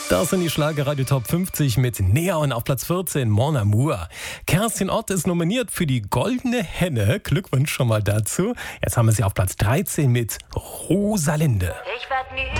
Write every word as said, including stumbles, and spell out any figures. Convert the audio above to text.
Das sind die Schlagerradio Top fünfzig mit Neon auf Platz vierzehn, Mon Amour. Kerstin Ott ist nominiert für die Goldene Henne. Glückwunsch schon mal dazu. Jetzt haben wir sie auf Platz dreizehn mit Rosalinde. Ich werd nie